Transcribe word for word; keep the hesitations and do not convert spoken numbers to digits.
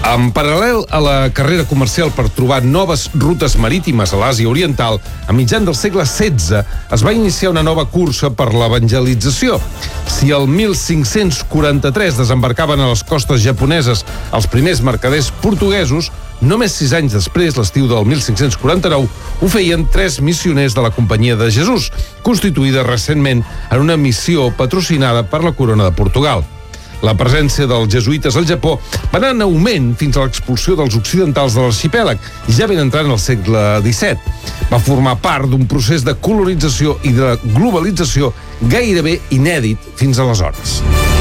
En paral·lel a la carrera comercial per trobar noves rutes marítimes a l'Àsia Oriental, a mitjan del segle setze es va iniciar una nova cursa per l'evangelització. Si el mil cinc-cents quaranta-tres desembarcaven a les costes japoneses els primers mercaders portuguesos, només sis anys després, l'estiu del mil cinc-cents quaranta-nou, ho feien tres missioners de la Companyia de Jesús, constituïda recentment en una missió patrocinada per la Corona de Portugal. La presència dels jesuïtes al Japó va anar en augment fins a l'expulsió dels occidentals de l'arxipèlag, ja ben entrant al segle disset. Va formar part d'un procés de colonització i de globalització gairebé inèdit fins aleshores.